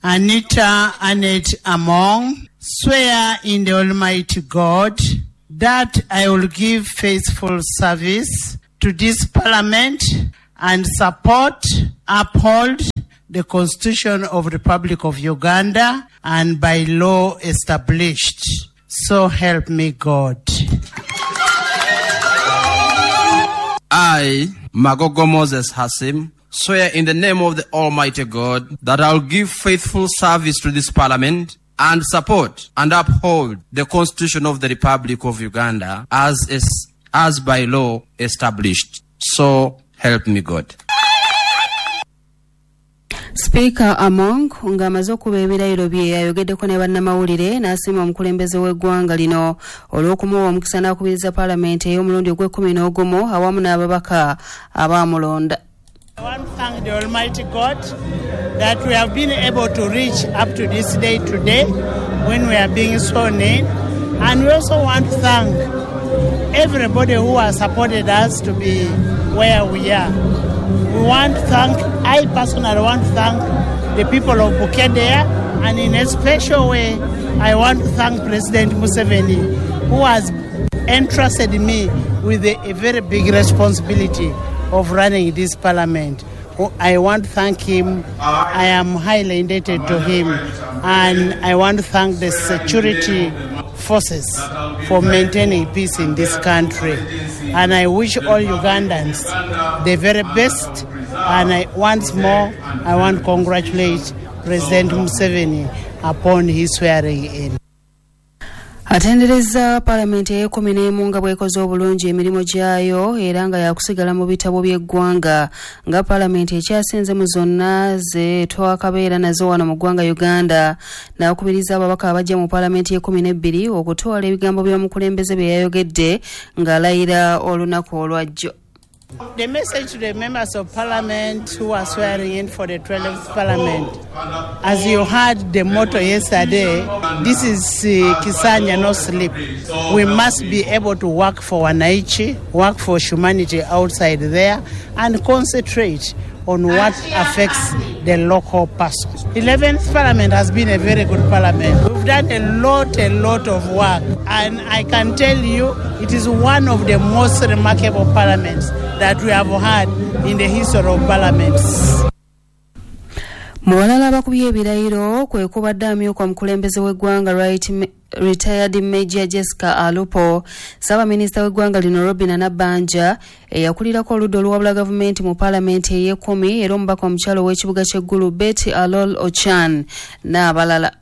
Anita Annette Among, swear in the Almighty God that I will give faithful service to this Parliament and support, uphold the Constitution of the Republic of Uganda and by law established. So help me God. I, Magogo Moses Hasim, swear in the name of the Almighty God that I will give faithful service to this Parliament and support and uphold the Constitution of the Republic of Uganda as by law established. So help me God. Speaker Among ng'amaze okuba ebirayiro bye yayogeddeko ne bannamawulire n'asiima omukulembeze w'eggwanga lino olw'okumuwa omukisa n'akubiriza Paalamenti ey'omulundi ogw'11 awamu n'ababaka abaamulonda. I want to thank the Almighty God that we have been able to reach up to this day today when we are being sworn in. And we also want to thank everybody who has supported us to be where we are. I personally want to thank the people of Bukedea, and in a special way, I want to thank President Museveni, who has entrusted me with a very big responsibility of running this Parliament. I want to thank him. I am highly indebted to him, and I want to thank the security forces for maintaining peace in this country. And I wish all Ugandans the very best. And once more, I want to congratulate President Museveni upon his swearing in. Atendereza Paalamenti ey'ekumi nga bw'ekoze obulungi emirimu gyayo era nga yakusigala mu bitabo by'eggwanga nga Paalamenti ekyasinze mu zonna ze twakabeera nazo wano mu ggwanga Uganda n'akubiriza ababaka abajja mu Paalamenti y'ekumi okutwala ebigambo by'omukulembeze bye yayogedde ng'alayira olunaku olwajjo. The message to the members of Parliament who are swearing in for the 12th Parliament. As you heard the motto yesterday, this is Kisanya, no sleep. We must be able to work for Wananchi, work for humanity outside there, and concentrate on what affects the local person. 11th Parliament has been a very good Parliament. We've done a lot of work, and I can tell you it is one of the most remarkable parliaments that we have had in the history of parliaments. Muwalala abakubye ebirayiro kwe kubadde amyuka omukulembeze w'eggwanga retired Major Jessica Alupo, Ssaabaminisita w'eggwanga lino Robinah Nabbanja eyakulirako oludda oluwabula gavumenti mu Paalamenti ey'ekumi era omubaka omukyalo w'ekibuga ky'eggulu Betty Alol Ochan n'abalala.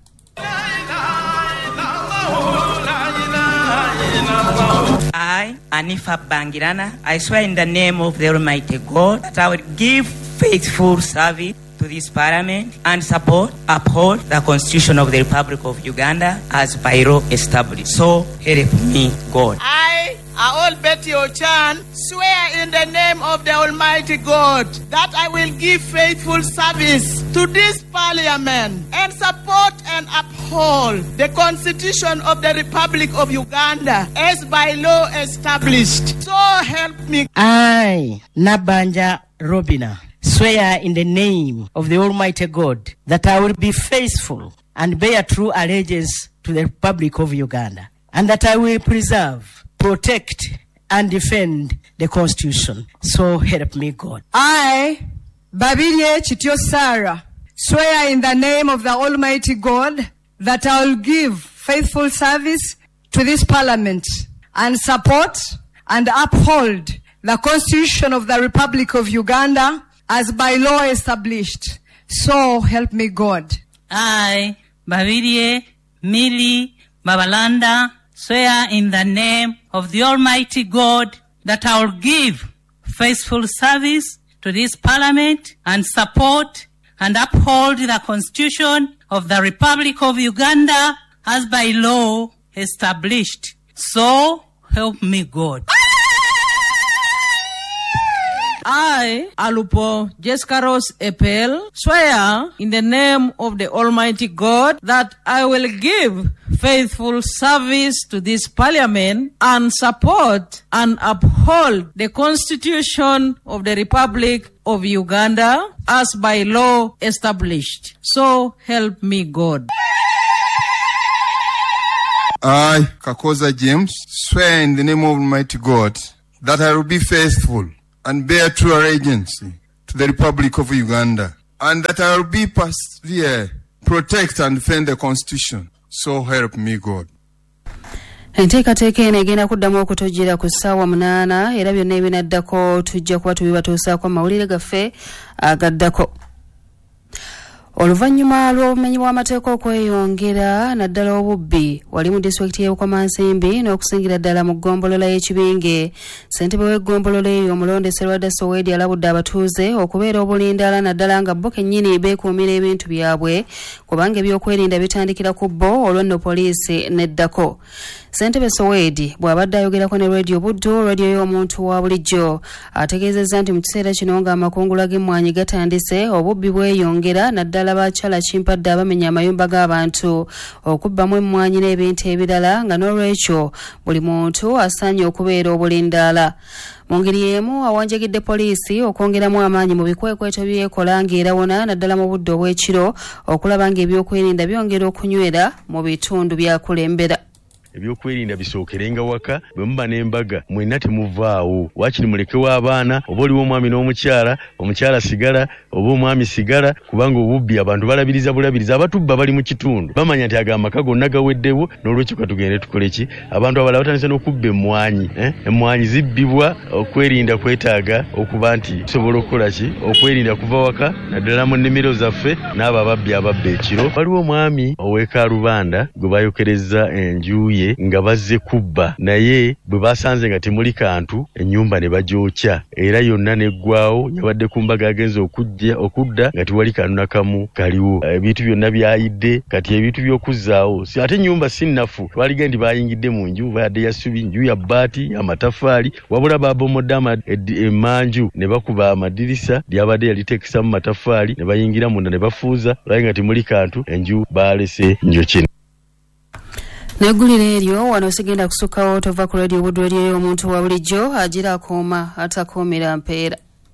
I, Anifa Bangirana, I swear in the name of the Almighty God that I will give faithful service to this Parliament and support, uphold the Constitution of the Republic of Uganda as by law established. So help me God. I, Aol Betty Ochan, swear in the name of the Almighty God that I will give faithful service to this Parliament and support and uphold the Constitution of the Republic of Uganda as by law established. So help me. I, Nabbanja Robinah, swear in the name of the Almighty God that I will be faithful and bear true allegiance to the Republic of Uganda, and that I will preserve, protect, and defend the Constitution. So help me God. I, Babirye Chityo Sarah, swear in the name of the Almighty God that I will give faithful service to this Parliament and support and uphold the Constitution of the Republic of Uganda as by law established. So help me God. I, Babirye Mili Babalanda, swear in the name of the Almighty God that I will give faithful service to this Parliament and support and uphold the Constitution of the Republic of Uganda as by law established. So help me God. I, Alupo Jessica Rose Epel, swear in the name of the Almighty God that I will give faithful service to this Parliament and support and uphold the Constitution of the Republic of Uganda as by law established. So help me God. I, Kakoza James, swear in the name of Almighty God that I will be faithful and bear true allegiance to the Republic of Uganda, and that I will be persevere, protect and defend the Constitution. So help me God. Enteekateeka eno egenda kuddamu okutojjera ku ssaawa 8 era byonna ebinaddako tujja kuba tubibatuusaako amawulire gaffe agaddako. Oluvannyuma lw'obumenyi bw'amateeka okweyongera naddala obubbi wali mu disitulikiti y'Obukomansimbi n'okusingira ddala mu ggombolola y'Ekibinge, ssentebe w'eggombolola eyo omulonde Sserwadda Soweedi alabudde abatuuze okubeera obulindaala naddala nga bo kennyini beekuumira ebintu byabwe kubanga ebyokwerinda bitandikira ku bo olwo nno poliisi neddako. Ssentebe Soweedi bw'abadde ayogerako ne Radio Buddu, radio y'omuntu wa bulijjo, ategeezezza nti mu kiseera kino ng'amakungula g'emmwanyi gatandise obubbi bweyongera naddala bakyala kimpadde abamenya amayumba g'abantu okubbamu emmwanyi n'ebintu ebirala nga n'olwekyo buli muntu asaanye okubeera obulindaala. Mu ngeri y'emu awanjagidde poliisi okwongeramu amaanyi mu bikwekweto by'ekola ng'erawona naddala mu budde obw'ekiro okulaba ng'ebyokwerinda byongera okunywera mu bitundu byakulembera. Ebyokwerinda bisookerenga waka bwe muba n'embaga mwenna temuvaawo waakiri mulekewo abaana oba oliwo omwami n'omukyala omukyala sigala oba omwami sigala kubanga obubbi abantu balabiriza bulabiriza abatubba bali mu kitundu bamanya nti ag'amaka gonna gaweddewo n'olwekyo katugende tukole ki abantu abalala batandise n'okubba emmwanyi emmwanyi zibbibwa okwerinda kwetaaga okuba nti tusobola okukola ki okwerinda kuva waka naddala mu nnimiro zaffe n'abo ababbi ababba ekiro waliwo omwami ow'eka Rubanda gwe bayokereza enju nga bazze kubba naye bwe basanze nga temuli kantu ennyumba ne bagyokya era yonna neggwawo yabadde ku mbaga agenze okudda nga tiwali kantu nakamu kaliwo ebintu byonna byayidde kati ebintu by'okuzzaawo ate ennyumba si nnafu twaliga nti bayingidde mu nju bayadde ya ssubi nju ya bbaati ya mataffaali wabula babomodde emmanju ne bakuba amadirisa lyabadde yaliteekesa mu mataffaali ne bayingira munda ne bafuuza olabye nga temuli kantu enju baalese njokye. Neggulira eryo wano sigenda kusukkawo tova ku Radio Buddu radio y'omuntu wa bulijjo agira akooma atakoomera mpeera.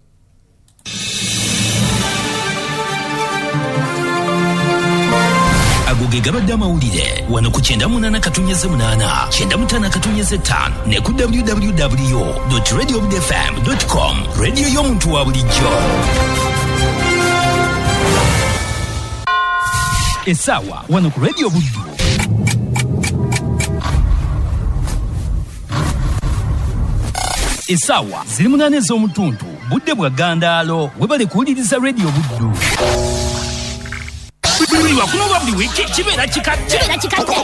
Agoge gabadde amawulire wano ku 98.8 95.5 ne ku www.radiobudfm.com radio y'omuntu wa bulijjo. Essaawa wano ku Radio Buddu. Essaawa ziri 8 ez'omutuntu budde bwa Gandaalo webale kuwuliriza Radio Buddu. Buli wakuno buli wiki kibeera kikadde